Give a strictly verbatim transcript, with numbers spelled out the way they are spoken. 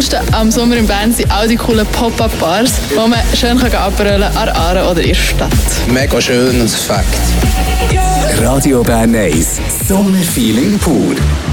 Coolste am Sommer in Bern sind auch die coolen Pop-Up-Bars, wo man schön abrollen kann an Aare oder in der Stadt. Mega schön und Fakt. Radio Bern eins, Sommerfeeling pur.